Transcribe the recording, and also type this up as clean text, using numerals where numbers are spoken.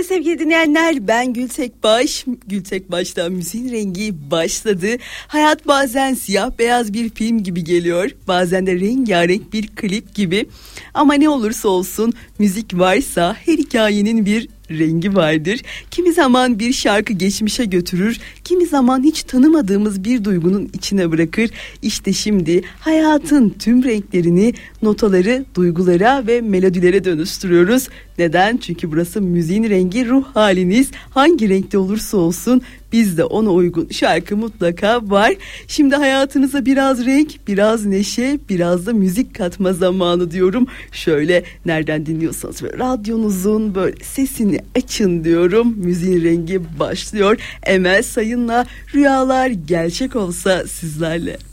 Evet sevgili dinleyenler, ben Gültekbaş. Gültekbaş'tan müziğin rengi başladı. Hayat bazen siyah beyaz bir film gibi geliyor. Bazen de rengarenk bir klip gibi. Ama ne olursa olsun müzik varsa her hikayenin bir rengi vardır. Kimi zaman bir şarkı geçmişe götürür, kimi zaman hiç tanımadığımız bir duygunun içine bırakır. İşte şimdi hayatın tüm renklerini, notaları, duygulara ve melodilere dönüştürüyoruz. Neden? Çünkü burası müziğin rengi, ruh haliniz hangi renkte olursa olsun bizde ona uygun şarkı mutlaka var. Şimdi hayatınıza biraz renk, biraz neşe, biraz da müzik katma zamanı diyorum. Şöyle nereden dinliyorsanız böyle radyonuzun böyle sesini açın diyorum. Müziğin rengi başlıyor. Emel Sayın'la Rüyalar Gerçek Olsa sizlerle.